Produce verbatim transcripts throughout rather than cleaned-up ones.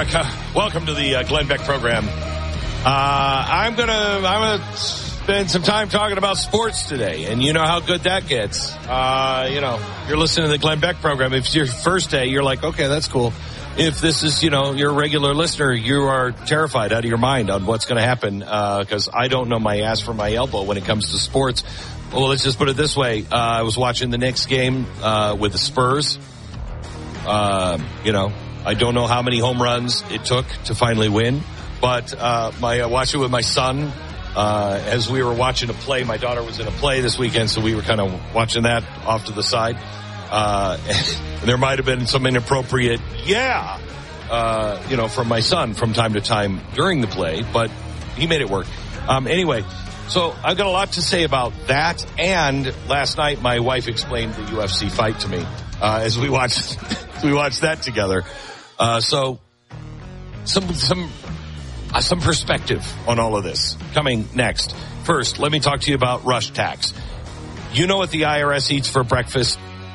America. Welcome to the uh, Glenn Beck program. Uh, I'm gonna I'm gonna spend some time talking about sports today, and you know how good that gets. Uh, you know, you're listening to the Glenn Beck program. If it's your first day, you're like, okay, that's cool. If this is, you know, your regular listener, you are terrified out of your mind on what's going to happen because uh, I don't know my ass from my elbow when it comes to sports. Well, let's just put it this way. Uh, I was watching the Knicks game uh, with the Spurs. Uh, you know, I don't know how many home runs it took to finally win, but uh, my I watched it with my son uh, as we were watching a play. My daughter was in a play this weekend, so we were kind of watching that off to the side. Uh, and there might have been some inappropriate, yeah, uh, you know, from my son from time to time during the play, but he made it work. Um, anyway, so I've got a lot to say about that. And last night, my wife explained the U F C fight to me uh, as we watched we watched that together. Uh, so some some uh, some perspective on all of this coming next. First, let me talk to you about Rush Tax. You know what the I R S eats for breakfast?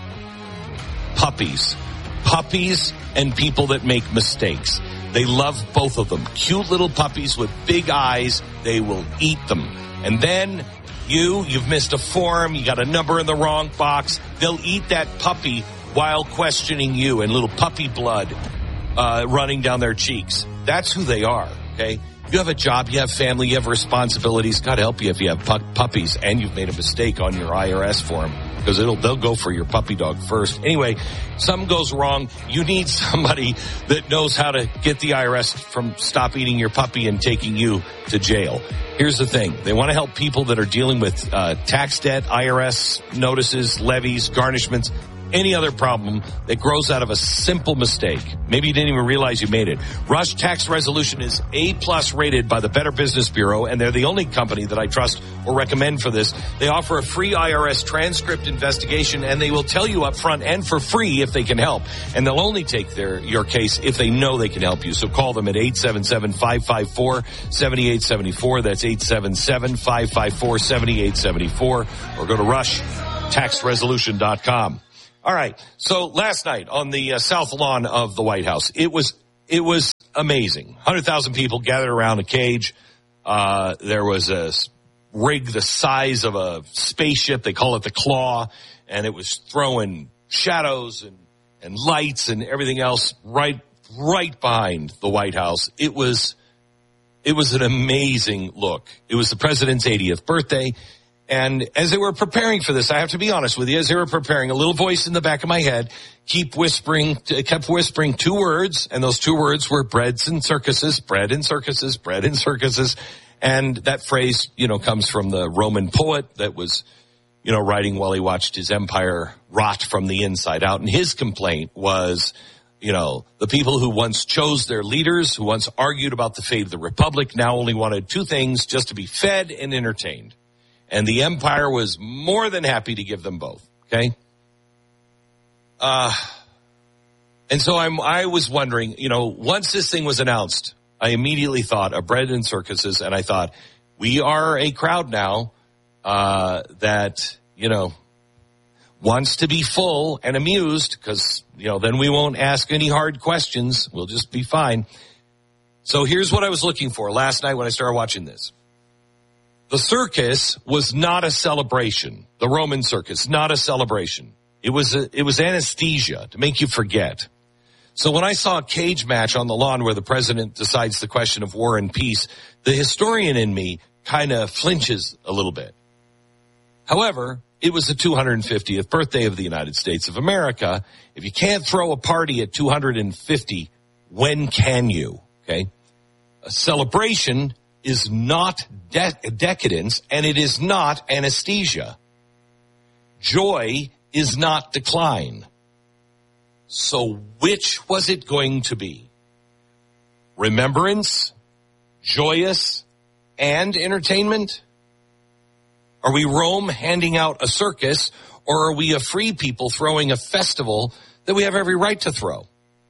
Puppies. Puppies and people that make mistakes. They love both of them. Cute little puppies with big eyes. They will eat them. And then you, you've missed a form. You got a number in the wrong box. They'll eat that puppy while questioning you, and little puppy blood uh, running down their cheeks. That's who they are, okay? You have a job, you have family, you have responsibilities. God help you if you have pu- puppies and you've made a mistake on your I R S form, because it'll they'll go for your puppy dog first. Anyway, something goes wrong. You need somebody that knows how to get the I R S from stop eating your puppy and taking you to jail. Here's the thing. They want to help people that are dealing with uh, tax debt, I R S notices, levies, garnishments, any other problem that grows out of a simple mistake. Maybe you didn't even realize you made it. Rush Tax Resolution is A plus rated by the Better Business Bureau, and they're the only company that I trust or recommend for this. They offer a free I R S transcript investigation, and they will tell you up front and for free if they can help. And they'll only take their your case if they know they can help you. So call them at eight seven seven, five five four, seven eight seven four. That's eight seven seven, five five four, seven eight seven four. Or go to rush tax resolution dot com. All right. So last night on the uh, south lawn of the White House, it was it was amazing. one hundred thousand people gathered around a cage. Uh, there was a rig the size of a spaceship. They call it the Claw, and it was throwing shadows and, and lights and everything else right right behind the White House. It was it was an amazing look. It was the president's eightieth birthday. And as they were preparing for this, I have to be honest with you, as they were preparing, a little voice in the back of my head keep whispering, kept whispering two words, and those two words were breads and circuses, bread and circuses, bread and circuses. And that phrase, you know, comes from the Roman poet that was, you know, writing while he watched his empire rot from the inside out. And his complaint was, you know, the people who once chose their leaders, who once argued about the fate of the republic, now only wanted two things, just to be fed and entertained. And the empire was more than happy to give them both. Okay. Uh, and so I'm, I was wondering, you know, once this thing was announced, I immediately thought of bread and circuses. And I thought, we are a crowd now, uh, that, you know, wants to be full and amused, because, you know, then we won't ask any hard questions. We'll just be fine. So here's what I was looking for last night when I started watching this. The circus was not a celebration. The Roman circus, not a celebration. It was a, it was anesthesia to make you forget. So when I saw a cage match on the lawn where the president decides the question of war and peace, the historian in me kind of flinches a little bit. However, it was the two hundred fiftieth birthday of the United States of America. If you can't throw a party at two hundred fifty, when can you? Okay. A celebration is not de- decadence, and it is not anesthesia. Joy is not decline. So which was it going to be? Remembrance, joyous, and entertainment? Are we Rome handing out a circus, or are we a free people throwing a festival that we have every right to throw?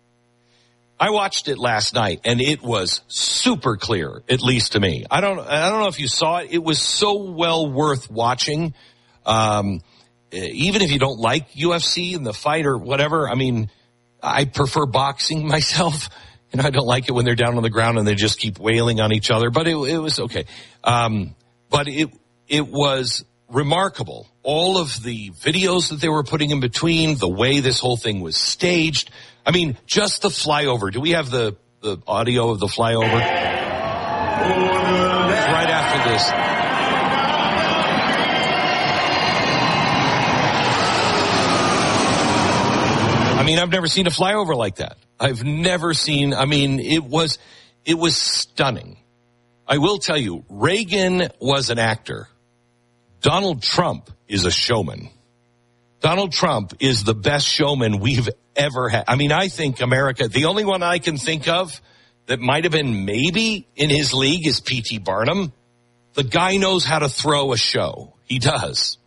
I watched it last night, and it was super clear, at least to me. I don't, I don't know if you saw it. It was so well worth watching. Um, even if you don't like U F C and the fight or whatever, I mean, I prefer boxing myself. You know, I don't like it when they're down on the ground and they just keep wailing on each other, but it, it was okay. Um, but it, it was remarkable. All of the videos that they were putting in between, the way this whole thing was staged. I mean, just the flyover. Do we have the, the audio of the flyover? It's right after this. I mean, I've never seen a flyover like that. I've never seen, I mean, it was, it was stunning. I will tell you, Reagan was an actor. Donald Trump is a showman. Donald Trump is the best showman we've ever had. I mean, I think America, the only one I can think of that might have been maybe in his league is P T Barnum. The guy knows how to throw a show. He does.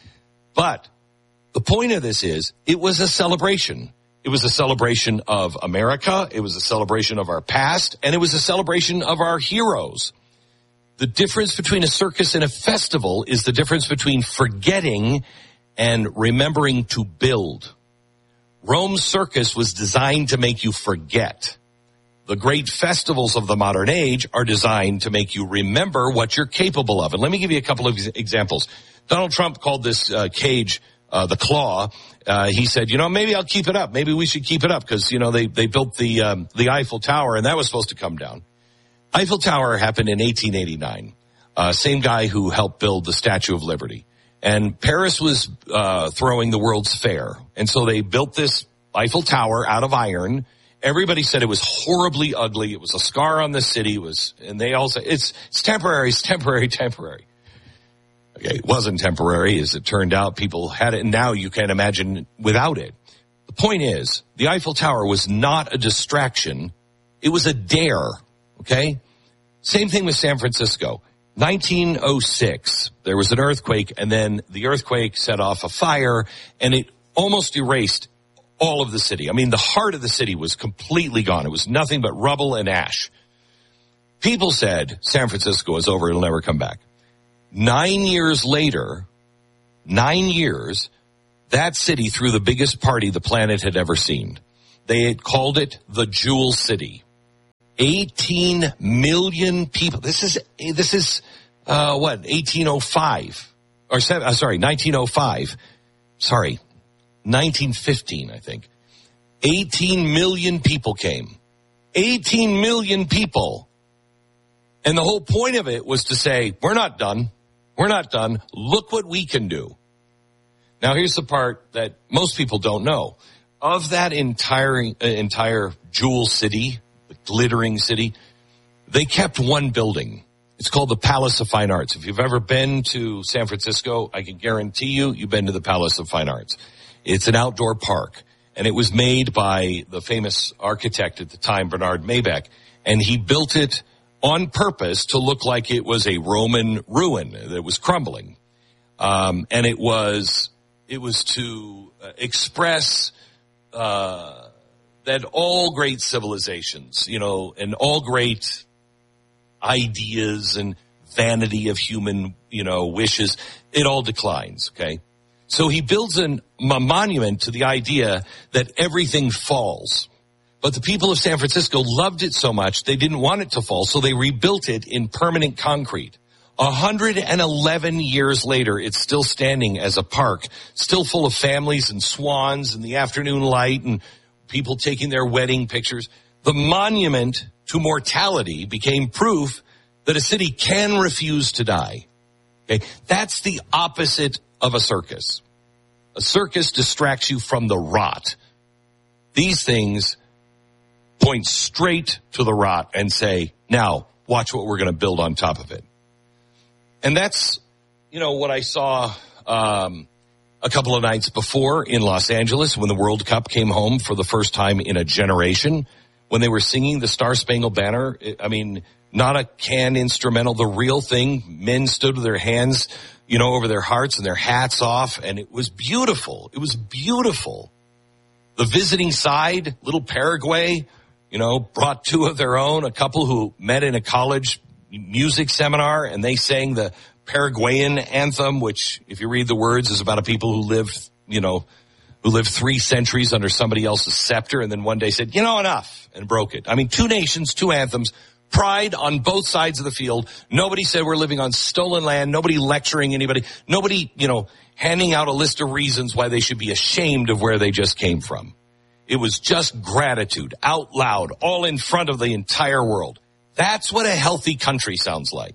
But the point of this is, it was a celebration. It was a celebration of America. It was a celebration of our past. And it was a celebration of our heroes. The difference between a circus and a festival is the difference between forgetting and remembering to build. Rome's circus was designed to make you forget. The great festivals of the modern age are designed to make you remember what you're capable of. And let me give you a couple of examples. Donald Trump called this uh, cage Uh, the claw. Uh, he said, you know, maybe I'll keep it up. Maybe we should keep it up because, you know, they, they built the, um, the Eiffel Tower and that was supposed to come down. Eiffel Tower happened in eighteen eighty-nine. Uh, same guy who helped build the Statue of Liberty. And Paris was, uh, throwing the World's Fair. And so they built this Eiffel Tower out of iron. Everybody said it was horribly ugly. It was a scar on the city. It was, and they all said, it's, it's temporary, it's temporary, temporary. Okay, it wasn't temporary, as it turned out. People had it, and now you can't imagine without it. The point is, the Eiffel Tower was not a distraction. It was a dare, okay? Same thing with San Francisco. nineteen oh six, there was an earthquake, and then the earthquake set off a fire, and it almost erased all of the city. I mean, the heart of the city was completely gone. It was nothing but rubble and ash. People said San Francisco is over, it'll never come back. Nine years later, nine years, that city threw the biggest party the planet had ever seen. They had called it the Jewel City. eighteen million people. This is, this is, uh, what, eighteen oh five. Or, uh, sorry, nineteen oh five. Sorry, nineteen fifteen, I think. eighteen million people came. eighteen million people. And the whole point of it was to say, we're not done. We're not done. Look what we can do. Now, here's the part that most people don't know. Of that entire, uh, entire Jewel City, the glittering city, they kept one building. It's called the Palace of Fine Arts. If you've ever been to San Francisco, I can guarantee you, you've been to the Palace of Fine Arts. It's an outdoor park, and it was made by the famous architect at the time, Bernard Maybeck, and he built it on purpose to look like it was a Roman ruin that was crumbling. Um, and it was, it was to uh, express, uh, that all great civilizations, you know, and all great ideas and vanity of human, you know, wishes, it all declines, okay? So he builds an, a monument to the idea that everything falls. But the people of San Francisco loved it so much, they didn't want it to fall, so they rebuilt it in permanent concrete. one hundred eleven years later, it's still standing as a park, still full of families and swans and the afternoon light and people taking their wedding pictures. The monument to mortality became proof that a city can refuse to die. Okay, that's the opposite of a circus. A circus distracts you from the rot. These things point straight to the rot and say, now, watch what we're going to build on top of it. And that's, you know, what I saw um, a couple of nights before in Los Angeles when the World Cup came home for the first time in a generation, when they were singing the Star Spangled Banner. I mean, not a canned instrumental, the real thing. Men stood with their hands, you know, over their hearts and their hats off, and it was beautiful. It was beautiful. The visiting side, little Paraguay, you know, brought two of their own, a couple who met in a college music seminar, and they sang the Paraguayan anthem, which, if you read the words, is about a people who live, you know, who lived three centuries under somebody else's scepter and then one day said, you know, enough, and broke it. I mean, two nations, two anthems, pride on both sides of the field. Nobody said we're living on stolen land. Nobody lecturing anybody. Nobody, you know, handing out a list of reasons why they should be ashamed of where they just came from. It was just gratitude out loud, all in front of the entire world. That's what a healthy country sounds like.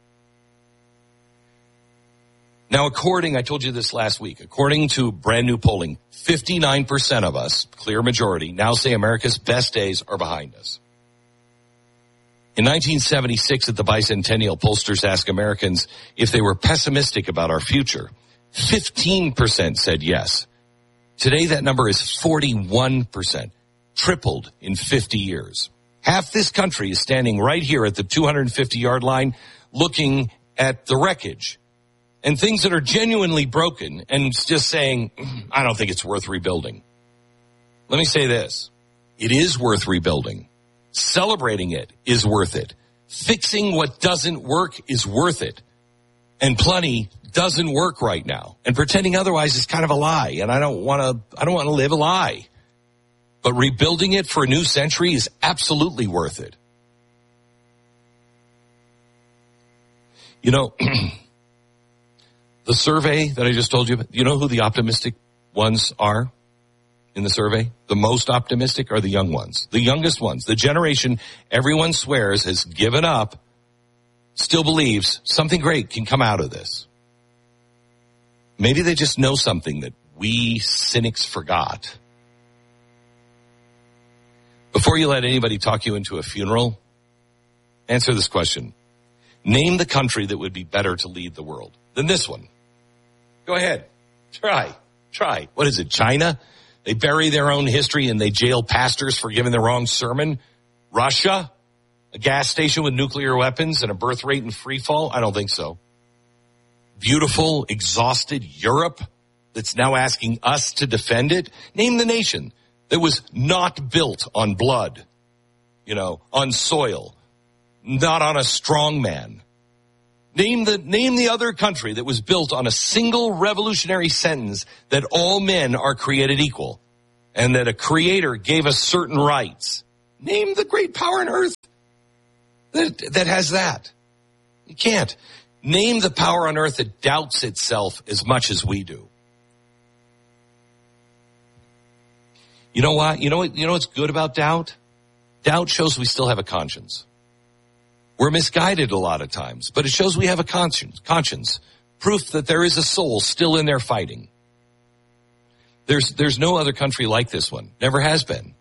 Now, according, I told you this last week, according to brand new polling, fifty-nine percent of us, clear majority, now say America's best days are behind us. In nineteen seventy-six at the bicentennial, pollsters asked Americans if they were pessimistic about our future. fifteen percent said yes. Today that number is forty-one percent, tripled in fifty years. Half this country is standing right here at the two hundred fifty yard line looking at the wreckage and things that are genuinely broken and just saying, I don't think it's worth rebuilding. Let me say this. It is worth rebuilding. Celebrating it is worth it. Fixing what doesn't work is worth it. And plenty doesn't work right now. And pretending otherwise is kind of a lie. And I don't want to, I don't want to live a lie. But rebuilding it for a new century is absolutely worth it. You know, the survey that I just told you, you know who the optimistic ones are in the survey? The most optimistic are the young ones, the youngest ones, the generation everyone swears has given up, still believes something great can come out of this. Maybe they just know something that we cynics forgot. Before you let anybody talk you into a funeral, answer this question. Name the country that would be better to lead the world than this one. Go ahead. Try. Try. What is it, China? They bury their own history and they jail pastors for giving the wrong sermon. Russia? A gas station with nuclear weapons and a birth rate in free fall? I don't think so. Beautiful, exhausted Europe that's now asking us to defend it? Name the nation that was not built on blood, you know, on soil, not on a strong man. Name the, name the other country that was built on a single revolutionary sentence that all men are created equal and that a creator gave us certain rights. Name the great power on earth that, that has that. You can't. Name the power on earth that doubts itself as much as we do. You know what? You know what? You know what's good about doubt? Doubt shows we still have a conscience. We're misguided a lot of times, but it shows we have a conscience, conscience, proof that there is a soul still in there fighting. There's, there's no other country like this one. Never has been.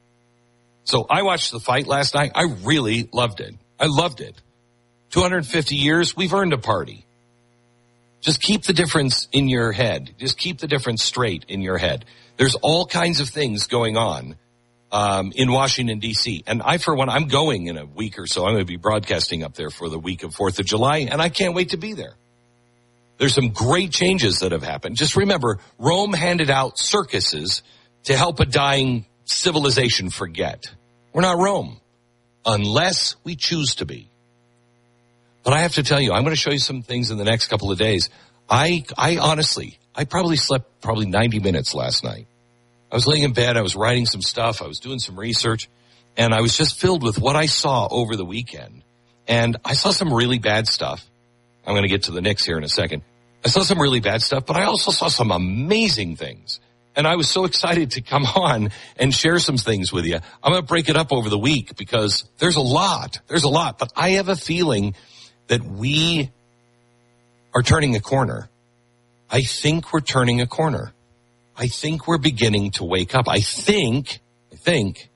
So I watched the fight last night. I really loved it. I loved it. two hundred fifty years, we've earned a party. Just keep the difference in your head. Just keep the difference straight in your head. There's all kinds of things going on um, in Washington, D C And I, for one, I'm going in a week or so. I'm going to be broadcasting up there for the week of fourth of July, and I can't wait to be there. There's some great changes that have happened. Just remember, Rome handed out circuses to help a dying civilization forget. We're not Rome, unless we choose to be. But I have to tell you, I'm going to show you some things in the next couple of days. I, I honestly, I probably slept probably ninety minutes last night. I was laying in bed. I was writing some stuff. I was doing some research, and I was just filled with what I saw over the weekend. And I saw some really bad stuff. I'm going to get to the Knicks here in a second. I saw some really bad stuff, but I also saw some amazing things. And I was so excited to come on and share some things with you. I'm going to break it up over the week because there's a lot. There's a lot. But I have a feeling that we are turning a corner. I think we're turning a corner. I think we're beginning to wake up. I think, I think,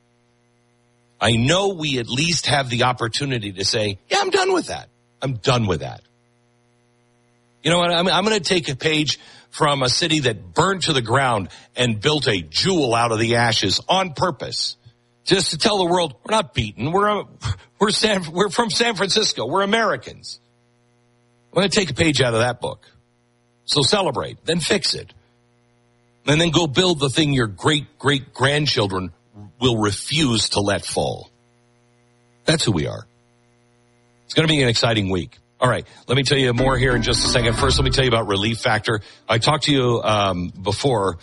I know we at least have the opportunity to say, yeah, I'm done with that. I'm done with that. You know what? I'm, I'm going to take a page from a city that burned to the ground and built a jewel out of the ashes on purpose, just to tell the world we're not beaten. We're we're San, we're from San Francisco. We're Americans. I'm going to take a page out of that book. So celebrate, then fix it, and then go build the thing your great great grandchildren will refuse to let fall. That's who we are. It's going to be an exciting week. All right, let me tell you more here in just a second. First, let me tell you about Relief Factor. I talked to you um, before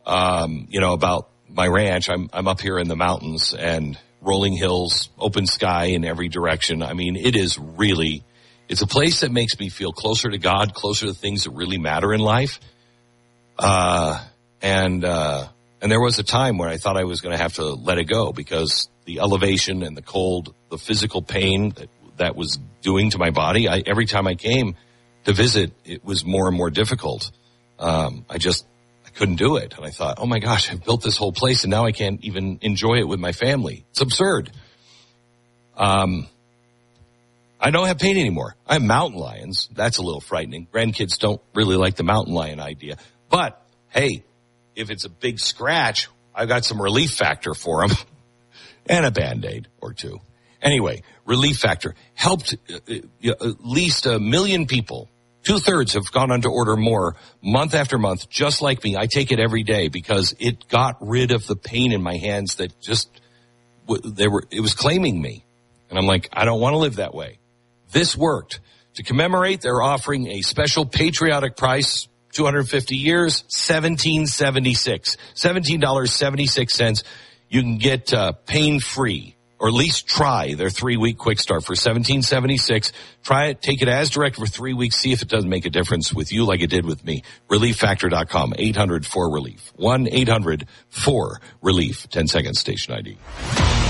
um, you know, about my ranch. I'm, I'm up here in the mountains and rolling hills, open sky in every direction. I mean, it is really, it's a place that makes me feel closer to God, closer to things that really matter in life. Uh, and, uh, and there was a time where I thought I was going to have to let it go because the elevation and the cold, the physical pain that, that was doing to my body, I, every time I came to visit, it was more and more difficult. Um, I just, I couldn't do it. And I thought, oh my gosh, I've built this whole place and now I can't even enjoy it with my family. It's absurd. Um, I don't have pain anymore. I have mountain lions. That's a little frightening. Grandkids don't really like the mountain lion idea. But, hey, if it's a big scratch, I've got some Relief Factor for them and a Band-Aid or two. Anyway, Relief Factor helped uh, uh, at least a million people. Two-thirds have gone on to order more month after month, just like me. I take it every day because it got rid of the pain in my hands that just, they were. it was claiming me. And I'm like, I don't want to live that way. This worked. To commemorate, they're offering a special patriotic price, two hundred fifty years, seventeen seventy-six, seventeen dollars and seventy-six cents. You can get uh, pain-free, or at least try their three-week quick start for seventeen seventy-six. Try it, take it as direct for three weeks, see if it doesn't make a difference with you like it did with me. relief factor dot com, eight hundred four relief, one eight hundred four relief, ten seconds, station I D.